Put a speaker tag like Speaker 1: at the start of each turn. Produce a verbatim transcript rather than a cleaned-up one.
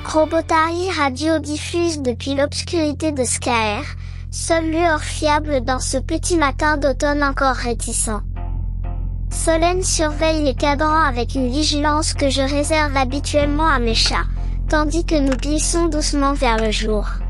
Speaker 1: Robotari Radio diffuse depuis l'obscurité de Skyr, seule lueur fiable dans ce petit matin d'automne encore réticent. Solène surveille les cadrans avec une vigilance que je réserve habituellement à mes chats, tandis que nous glissons doucement vers le jour.